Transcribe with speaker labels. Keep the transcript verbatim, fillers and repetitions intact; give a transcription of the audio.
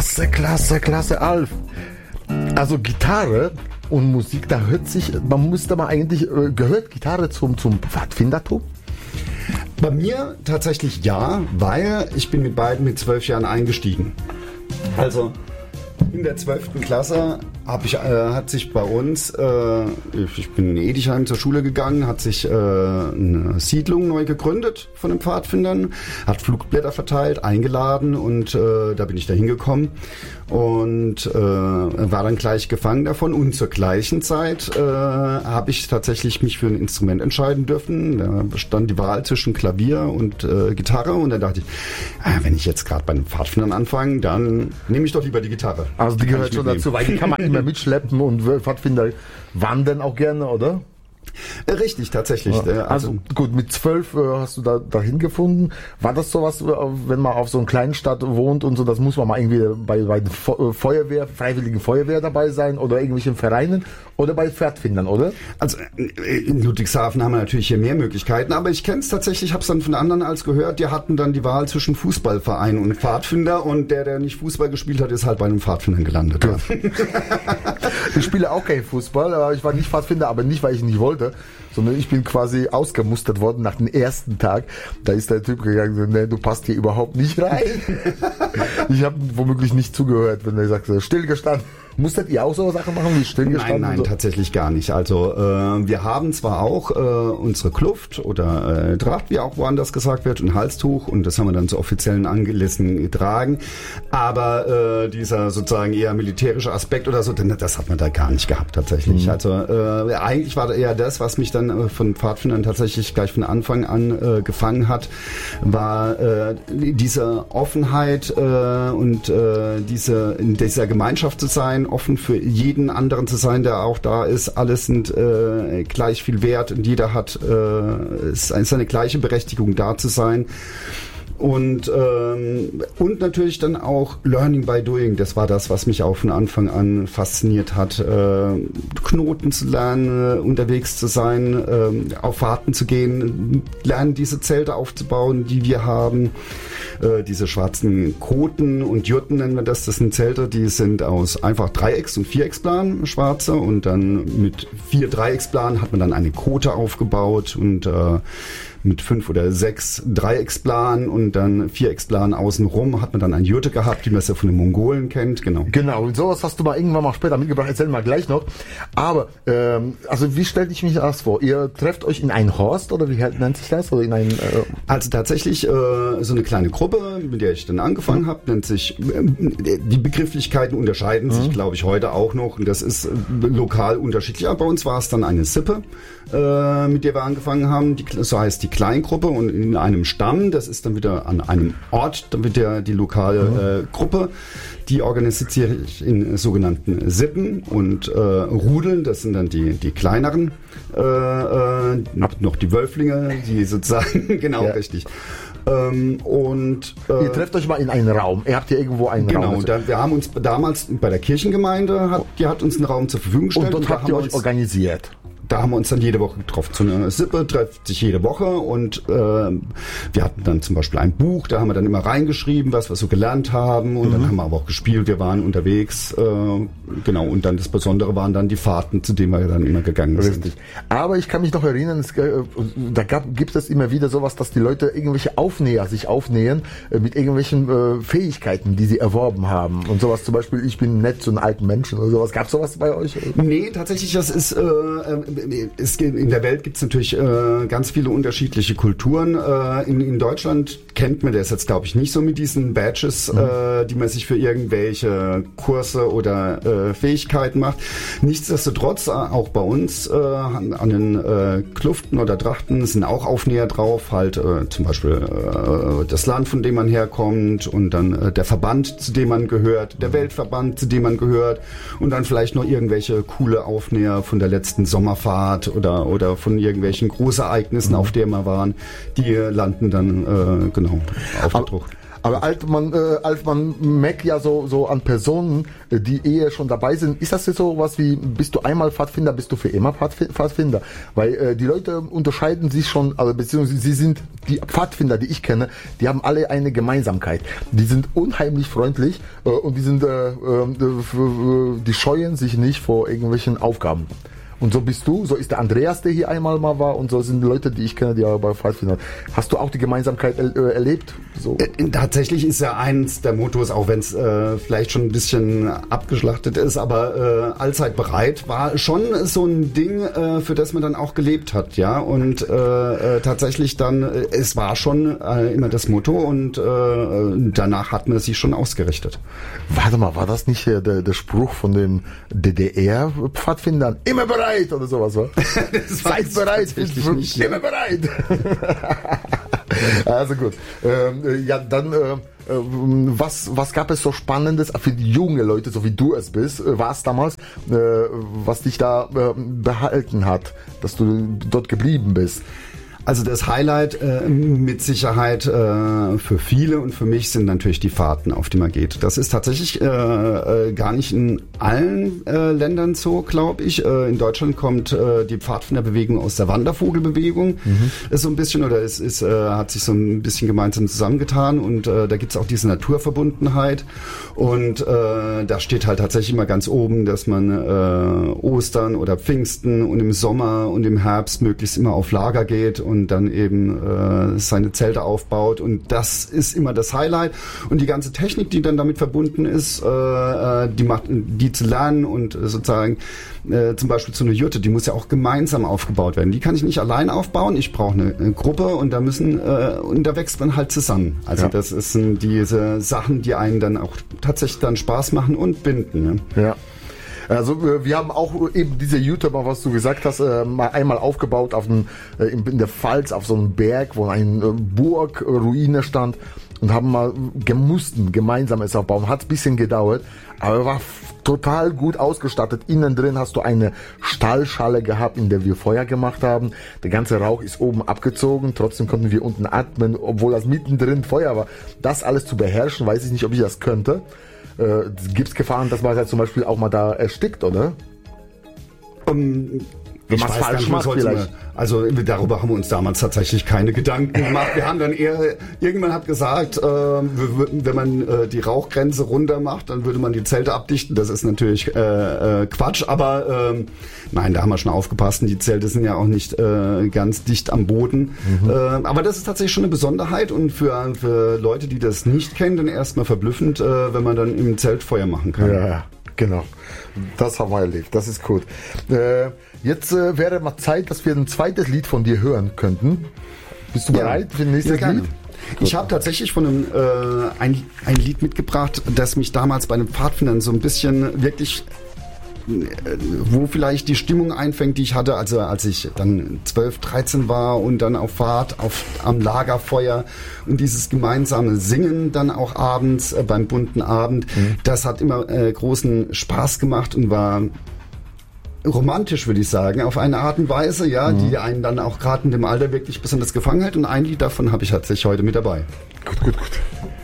Speaker 1: Klasse, klasse, klasse, Alf. Also Gitarre und Musik, da hört sich, man müsste mal eigentlich, gehört Gitarre zum, zum Pfadfindertum?
Speaker 2: Bei mir tatsächlich ja, weil ich bin mit beiden mit zwölf Jahren eingestiegen. Also in der zwölften Klasse hab ich, äh, hat sich bei uns, äh, ich bin in Edichheim zur Schule gegangen, hat sich äh, eine Siedlung neu gegründet von den Pfadfindern, hat Flugblätter verteilt, eingeladen und äh, da bin ich da hingekommen und äh, war dann gleich gefangen davon. Und zur gleichen Zeit äh, habe ich tatsächlich mich für ein Instrument entscheiden dürfen. Da bestand die Wahl zwischen Klavier und äh, Gitarre und dann dachte ich, ah, wenn ich jetzt gerade bei den Pfadfindern anfange, dann nehme ich doch lieber die Gitarre.
Speaker 1: Also die gehört schon dazu, weil die kann man immer mitschleppen und Pfadfinder wandern auch gerne, oder?
Speaker 2: Richtig, tatsächlich.
Speaker 1: Ja. Also, also gut, mit zwölf äh, hast du da dahin gefunden. War das sowas, wenn man auf so einer kleinen Stadt wohnt und so, das muss man mal irgendwie bei, bei Feuerwehr, Freiwilligen Feuerwehr dabei sein oder irgendwelchen Vereinen oder bei Pfadfindern, oder?
Speaker 2: Also in Ludwigshafen haben wir natürlich hier mehr Möglichkeiten, aber ich kenne es tatsächlich, habe es dann von anderen als gehört, die hatten dann die Wahl zwischen Fußballverein und Pfadfinder und der, der nicht Fußball gespielt hat, ist halt bei einem Pfadfindern gelandet. Ja.
Speaker 1: Ich spiele auch kein Fußball, aber ich war nicht Pfadfinder, aber nicht, weil ich nicht wollte, sondern ich bin quasi ausgemustert worden nach dem ersten Tag. Da ist der Typ gegangen, so, nee, du passt hier überhaupt nicht rein. Ich habe womöglich nicht zugehört, wenn er sagt, stillgestanden. Musstet ihr auch so Sachen machen wie stillgestanden?
Speaker 2: Nein, nein,
Speaker 1: so?
Speaker 2: Tatsächlich gar nicht. Also äh, wir haben zwar auch äh, unsere Kluft oder äh, Draht, wie auch woanders gesagt wird, ein Halstuch und das haben wir dann zu offiziellen Anlässen getragen, aber äh, dieser sozusagen eher militärische Aspekt oder so, das hat man da gar nicht gehabt tatsächlich. Mhm. Also äh, eigentlich war eher das, was mich dann äh, von Pfadfindern tatsächlich gleich von Anfang an äh, gefangen hat, war äh, diese Offenheit äh, und äh, diese in dieser Gemeinschaft zu sein, offen für jeden anderen zu sein, der auch da ist. Alles sind äh, gleich viel wert und jeder hat äh, ist, ist eine gleiche Berechtigung, da zu sein. Und, ähm, und natürlich dann auch Learning by Doing. Das war das, was mich auch von Anfang an fasziniert hat. Äh, Knoten zu lernen, äh, unterwegs zu sein, äh, auf Fahrten zu gehen, lernen diese Zelte aufzubauen, die wir haben. Äh, diese schwarzen Koten und Jurten nennen wir das. Das sind Zelte, die sind aus einfach Dreiecks- und Vierecksplanen, schwarze. Und dann mit vier Dreiecksplanen hat man dann eine Kote aufgebaut und äh, mit fünf oder sechs Dreiecksplanen und dann Vierecksplanen außenrum hat man dann eine Jurte gehabt, wie man es ja von den Mongolen kennt, genau.
Speaker 1: Genau, und sowas hast du mal irgendwann mal später mitgebracht, erzähl mal gleich noch. Aber, ähm, also wie stellt ich mich das vor? Ihr trefft euch in ein Horst oder wie nennt sich das? Oder in ein, äh
Speaker 2: also tatsächlich äh, so eine kleine Gruppe, mit der ich dann angefangen mhm. habe, nennt sich, äh, die Begrifflichkeiten unterscheiden mhm. sich, glaube ich, heute auch noch und das ist äh, lokal unterschiedlich. Aber bei uns war es dann eine Sippe, äh, mit der wir angefangen haben, die, so heißt die Kleingruppe und in einem Stamm, das ist dann wieder an einem Ort, dann wird der, die lokale mhm. äh, Gruppe, die organisiert sich in sogenannten Sippen und äh, Rudeln, das sind dann die, die kleineren, äh, äh, noch die Wölflinge, die sozusagen, genau, ja. richtig. Ähm, und
Speaker 1: äh, ihr trefft euch mal in einen Raum. Ihr habt hier irgendwo einen
Speaker 2: genau,
Speaker 1: Raum.
Speaker 2: Genau, wir haben uns damals bei der Kirchengemeinde, hat, die hat uns einen Raum zur Verfügung gestellt.
Speaker 1: Und dort
Speaker 2: und
Speaker 1: habt ihr euch organisiert.
Speaker 2: Da haben wir uns dann jede Woche getroffen. So eine Sippe trifft sich jede Woche und äh, wir hatten dann zum Beispiel ein Buch, da haben wir dann immer reingeschrieben, was wir so gelernt haben und mhm. dann haben wir aber auch gespielt, wir waren unterwegs, äh, genau, und dann das Besondere waren dann die Fahrten, zu denen wir dann immer gegangen
Speaker 1: Richtig.
Speaker 2: sind.
Speaker 1: Aber ich kann mich noch erinnern, es, äh, da gab, gibt es immer wieder sowas, dass die Leute irgendwelche Aufnäher sich aufnähen äh, mit irgendwelchen äh, Fähigkeiten, die sie erworben haben und sowas, zum Beispiel, ich bin nett zu einem alten Menschen oder sowas. Gab es sowas bei euch?
Speaker 2: Nee, tatsächlich, das ist äh, Es, in der Welt gibt es natürlich äh, ganz viele unterschiedliche Kulturen. Äh, in, in Deutschland kennt man das jetzt, glaube ich, nicht so mit diesen Badges, mhm. äh, die man sich für irgendwelche Kurse oder äh, Fähigkeiten macht. Nichtsdestotrotz, äh, auch bei uns äh, an, an den äh, Kluften oder Trachten sind auch Aufnäher drauf, halt äh, zum Beispiel äh, das Land, von dem man herkommt und dann äh, der Verband, zu dem man gehört, der Weltverband, zu dem man gehört und dann vielleicht noch irgendwelche coole Aufnäher von der letzten Sommerfahrt oder oder von irgendwelchen Großereignissen, mhm. auf denen wir waren, die landen dann äh, genau auf der Druck.
Speaker 1: Aber als man, äh, als man merkt ja so, so an Personen, äh, die eher schon dabei sind, ist das jetzt so was wie, bist du einmal Pfadfinder, bist du für immer Pfadf- Pfadfinder? Weil äh, die Leute unterscheiden sich schon, also beziehungsweise sie sind, die Pfadfinder, die ich kenne, die haben alle eine Gemeinsamkeit. Die sind unheimlich freundlich äh, und die sind, äh, äh, die scheuen sich nicht vor irgendwelchen Aufgaben. Und so bist du, so ist der Andreas, der hier einmal mal war, und so sind die Leute, die ich kenne, die auch bei Pfadfindern. Hast du auch die Gemeinsamkeit er, äh, erlebt? So.
Speaker 2: Äh, tatsächlich ist ja eins der Mottos, auch wenn es äh, vielleicht schon ein bisschen abgeschlachtet ist, aber äh, allzeit bereit war schon so ein Ding, äh, für das man dann auch gelebt hat, ja. Und äh, äh, tatsächlich dann, äh, es war schon äh, immer das Motto, und äh, danach hat man sich schon ausgerichtet.
Speaker 1: Warte mal, war das nicht äh, der, der Spruch von den D D R-Pfadfindern? Immer bereit! Oder sowas, wa? Seid bereit, für, nicht, immer ja. bereit. Also gut. Ähm, ja, dann, äh, was, was gab es so Spannendes für die jungen Leute, so wie du es bist, warst damals, äh, was dich da äh, behalten hat, dass du dort geblieben bist?
Speaker 2: Also das Highlight äh, mit Sicherheit äh, für viele und für mich sind natürlich die Fahrten, auf die man geht. Das ist tatsächlich äh, äh, gar nicht in allen äh, Ländern so, glaube ich. Äh, in Deutschland kommt äh, die Pfadfinderbewegung aus der Wandervogelbewegung. Mhm. Ist so ein bisschen, oder es ist, äh, hat sich so ein bisschen gemeinsam zusammengetan, und äh, da gibt's auch diese Naturverbundenheit. Und äh, da steht halt tatsächlich immer ganz oben, dass man äh, Ostern oder Pfingsten und im Sommer und im Herbst möglichst immer auf Lager geht und dann eben äh, seine Zelte aufbaut, und das ist immer das Highlight, und die ganze Technik, die dann damit verbunden ist, äh, die macht, die zu lernen, und äh, sozusagen äh, zum Beispiel so eine Jurte, die muss ja auch gemeinsam aufgebaut werden. Die kann ich nicht allein aufbauen, ich brauche eine, eine Gruppe, und da müssen äh, und da wächst man halt zusammen. Also ja. Das sind diese Sachen, die einen dann auch tatsächlich dann Spaß machen und binden. Ne?
Speaker 1: Ja. Also wir haben auch eben diese YouTuber, was du gesagt hast, mal einmal aufgebaut auf den, in der Pfalz auf so einem Berg, wo eine Burgruine stand, und haben mal gemussten gemeinsam es aufbauen. Hat ein bisschen gedauert, aber war total gut ausgestattet. Innen drin hast du eine Stallschale gehabt, in der wir Feuer gemacht haben. Der ganze Rauch ist oben abgezogen. Trotzdem konnten wir unten atmen, obwohl das mittendrin Feuer war. Das alles zu beherrschen, weiß ich nicht, ob ich das könnte. Äh, gibt es Gefahren, dass man halt zum Beispiel auch mal da erstickt, oder?
Speaker 2: Um, Wenn man es falsch macht, vielleicht. Also darüber haben wir uns damals tatsächlich keine Gedanken gemacht. Wir haben dann eher, irgendwann hat gesagt, äh, wenn man äh, die Rauchgrenze runter macht, dann würde man die Zelte abdichten. Das ist natürlich äh, äh, Quatsch, aber äh, nein, da haben wir schon aufgepasst. Und die Zelte sind ja auch nicht äh, ganz dicht am Boden. Mhm. Äh, aber das ist tatsächlich schon eine Besonderheit, und für, für Leute, die das nicht kennen, dann erstmal verblüffend, äh, wenn man dann im Zelt Feuer machen kann.
Speaker 1: Ja, genau. Das haben wir erlebt. Das ist gut. Äh, jetzt äh, wäre mal Zeit, dass wir ein zweites Lied von dir hören könnten. Bist du bereit ja, für ein nächstes Lied?
Speaker 2: Gut. Ich habe tatsächlich von einem äh, ein, ein Lied mitgebracht, das mich damals bei den Pfadfindern so ein bisschen wirklich, wo vielleicht die Stimmung einfängt, die ich hatte, also als ich dann zwölf, dreizehn war und dann auf Fahrt auf, am Lagerfeuer, und dieses gemeinsame Singen dann auch abends äh, beim bunten Abend, mhm. das hat immer äh, großen Spaß gemacht und war romantisch, würde ich sagen, auf eine Art und Weise, ja, mhm. die einen dann auch gerade in dem Alter wirklich besonders gefangen hat, und ein Lied davon habe ich tatsächlich heute mit dabei.
Speaker 1: Gut, gut, gut.